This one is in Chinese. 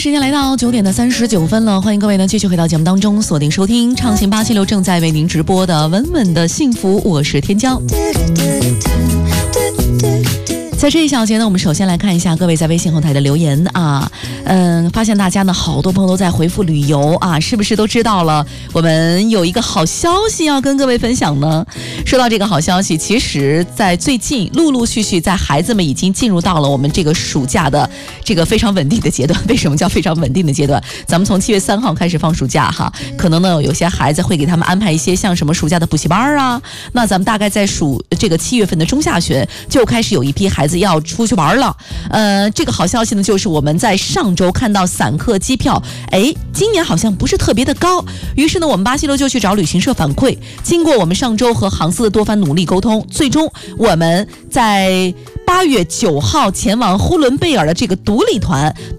时间来到9点的39分了，欢迎各位呢继续回到节目当中，锁定收听畅行876正在为您直播的稳稳的幸福，我是天骄。在这一小节呢，我们首先来看一下各位在微信后台的留言啊，发现大家呢好多朋友都在回复旅游啊，是不是都知道了？我们有一个好消息要跟各位分享呢。说到这个好消息，其实在最近陆陆续续在孩子们已经进入到了我们这个暑假的这个非常稳定的阶段。为什么叫非常稳定的阶段？咱们从7月3号开始放暑假哈，可能呢有些孩子会给他们安排一些像什么暑假的补习班啊，那咱们大概在这个7月份的中下旬就开始有一批孩子要出去玩了。这个好消息呢，就是我们在上周看到散客机票，今年好像不是特别的高，于是呢，我们876就去找旅行社反馈。经过我们上周和航司的多番努力沟通，最终我们在8月9号前往呼伦贝尔的这个独立团